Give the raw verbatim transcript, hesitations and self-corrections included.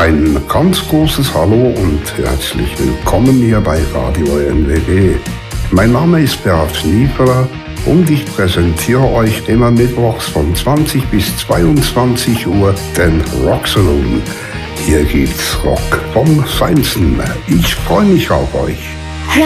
Ein ganz großes Hallo und herzlich willkommen hier bei Radio N W G. Mein Name ist Beat Schnieferer und ich präsentiere euch immer mittwochs von zwanzig bis zweiundzwanzig Uhr den Rock Saloon. Hier gibt's Rock vom Feinsten. Ich freue mich auf euch.